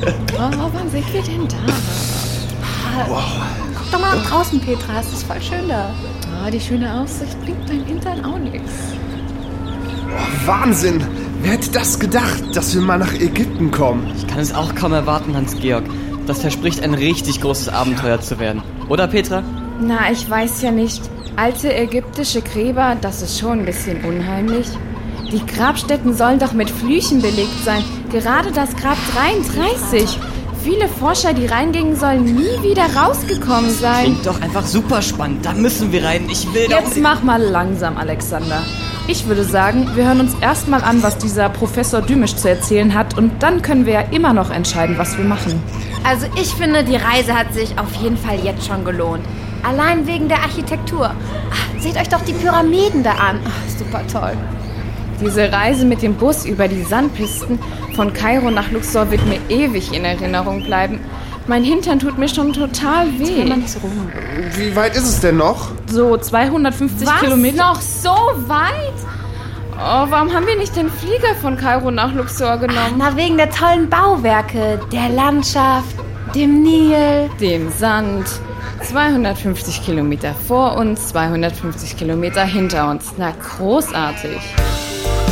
Oh, wann sind wir denn da? Wow. Guck doch mal nach draußen, Petra. Es ist voll schön da. Oh, die schöne Aussicht bringt dein Hintern auch nichts. Oh, Wahnsinn! Wer hätte das gedacht, dass wir mal nach Ägypten kommen? Ich kann es auch kaum erwarten, Hans-Georg. Das verspricht ein richtig großes Abenteuer zu werden. Oder, Petra? Na, ich weiß ja nicht. Alte ägyptische Gräber, das ist schon ein bisschen unheimlich. Die Grabstätten sollen doch mit Flüchen belegt sein. Gerade das Grab 33. Viele Forscher, die reingingen, sollen nie wieder rausgekommen sein. Klingt doch einfach super spannend. Da müssen wir rein. Ich will Jetzt mach mal langsam, Alexander. Ich würde sagen, wir hören uns erstmal an, was dieser Professor Dümisch zu erzählen hat. Und dann können wir ja immer noch entscheiden, was wir machen. Also ich finde, die Reise hat sich auf jeden Fall jetzt schon gelohnt. Allein wegen der Architektur. Ach, seht euch doch die Pyramiden da an. Ach, super toll. Diese Reise mit dem Bus über die Sandpisten von Kairo nach Luxor wird mir ewig in Erinnerung bleiben. Mein Hintern tut mir schon total weh. Nicht so rum. Wie weit ist es denn noch? So 250 Was? Kilometer. Noch so weit? Oh, warum haben wir nicht den Flieger von Kairo nach Luxor genommen? Na, wegen der tollen Bauwerke, der Landschaft, dem Nil. Dem Sand. 250 Kilometer vor uns, 250 Kilometer hinter uns. Na, großartig.